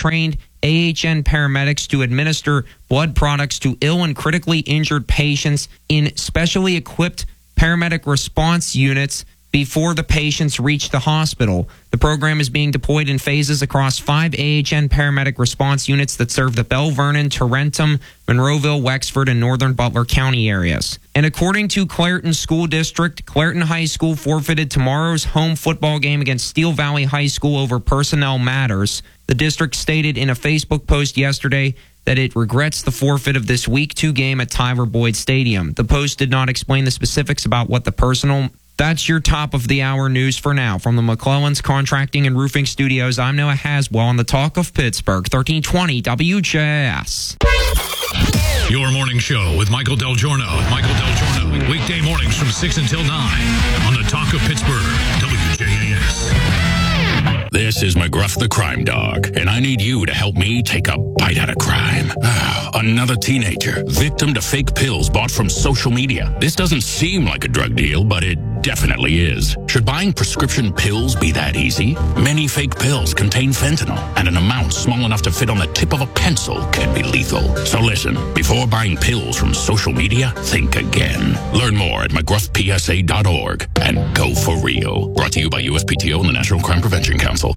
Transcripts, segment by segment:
trained AHN paramedics to administer blood products to ill and critically injured patients in specially equipped paramedic response units before the patients reach the hospital. The program is being deployed in phases across 5 AHN paramedic response units that serve the Bell Vernon, Tarentum, Monroeville, Wexford, and northern Butler County areas. And according to Clairton School District, Clairton High School forfeited tomorrow's home football game against Steel Valley High School over personnel matters. The district stated in a Facebook post yesterday that it regrets the forfeit of this Week 2 game at Tyler Boyd Stadium. The post did not explain the specifics about what the personal... That's your top of the hour news for now. From the McClellan's Contracting and Roofing Studios, I'm Noah Haswell on the Talk of Pittsburgh, 1320 WJS. Your morning show with Michael Del Giorno. Weekday mornings from 6 until 9 on the Talk of Pittsburgh, WJAS. This is McGruff the Crime Dog, and I need you to help me take a bite out of crime. Another teenager, victim to fake pills bought from social media. This doesn't seem like a drug deal, but it definitely is. Should buying prescription pills be that easy? Many fake pills contain fentanyl, and an amount small enough to fit on the tip of a pencil can be lethal. So listen, before buying pills from social media, think again. Learn more at McGruffPSA.org and go for real. Brought to you by USPTO and the National Crime Prevention Council.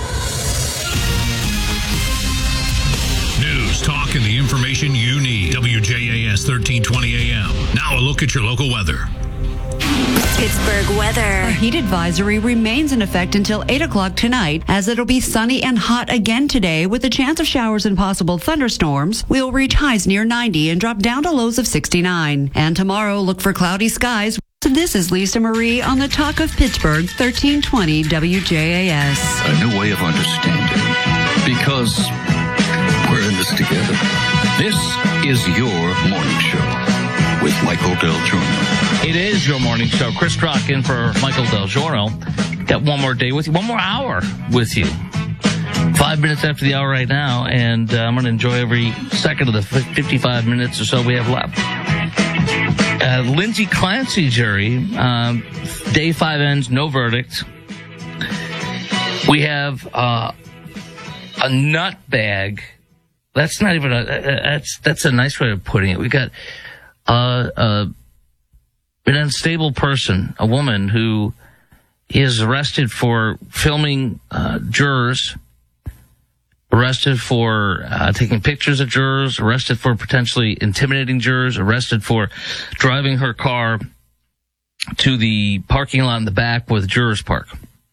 News, talk, and the information you need. WJAS 1320 AM. Now a look at your local weather. Pittsburgh weather. A heat advisory remains in effect until 8 o'clock tonight, as it'll be sunny and hot again today with a chance of showers and possible thunderstorms. We'll reach highs near 90 and drop down to lows of 69. And tomorrow, look for cloudy skies. This is Lisa Marie on the Talk of Pittsburgh, 1320 WJAS. A new way of understanding, because we're in this together. This is your morning show with Michael Del Giorno. It is your morning show. Chris Crock in for Michael Del Giorno. Got one more day with you, one more hour with you. 5 minutes after the hour right now, and I'm going to enjoy every second of the 55 minutes or so we have left. Lindsay Clancy jury, day 5 ends, no verdict. We have a nut bag. That's not even that's a nice way of putting it. We got an unstable person, a woman who is arrested for filming jurors, arrested for taking pictures of jurors, arrested for potentially intimidating jurors, arrested for driving her car to the parking lot in the back where the jurors park.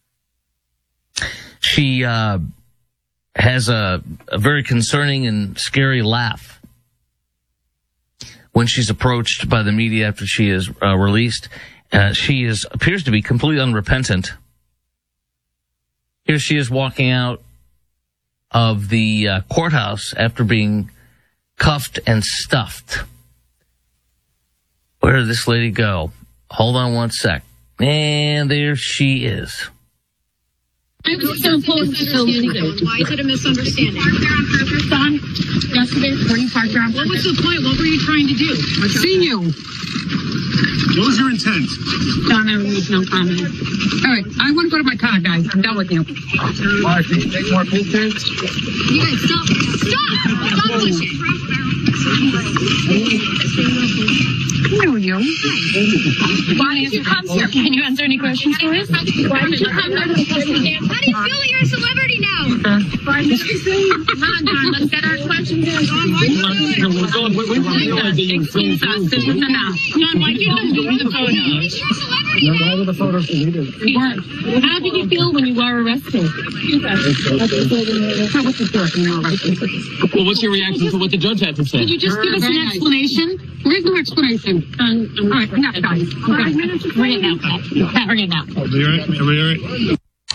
She has a very concerning and scary laugh when she's approached by the media after she is released. She appears to be completely unrepentant. Here she is walking out of the courthouse after being cuffed and stuffed. Where did this lady go? Hold on one sec. And there she is. It's so important to tell you. Why is it a misunderstanding? Parked there on purpose, Don? Yesterday morning, parked there on purpose. What was the point? What were you trying to do? Seen you. What was your intent? Don, I need no comment. All right, I want to go to my car, guys. I'm done with you. Why? Can you take more pictures? You guys, stop. Stop pushing. Who are you? Why did you come here? Can you answer any questions for us? Why did you come here? How do you feel that you're a celebrity now? Come on, Don, let's get our questions in. Don, why you come do the photo? You're a celebrity now. How were the photos deleted? You weren't. How did you feel when you were arrested? How was the story when you were arrested? Well, what's your reaction to what the judge had to say? Could you just give us an explanation? There is no explanation. All right, enough, guys. Bring it now, Pat. Bring it now. Everybody all right?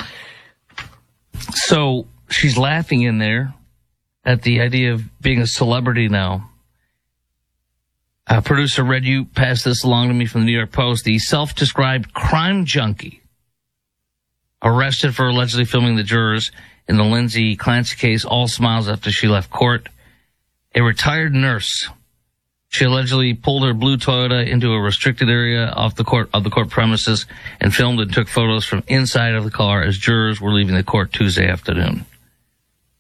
So she's laughing in there at the idea of being a celebrity now. Producer Red, you passed this along to me from the New York Post. The self-described crime junkie arrested for allegedly filming the jurors in the Lindsay Clancy case, all smiles after she left court. A retired nurse. She allegedly pulled her blue Toyota into a restricted area of the court premises and filmed and took photos from inside of the car as jurors were leaving the court Tuesday afternoon.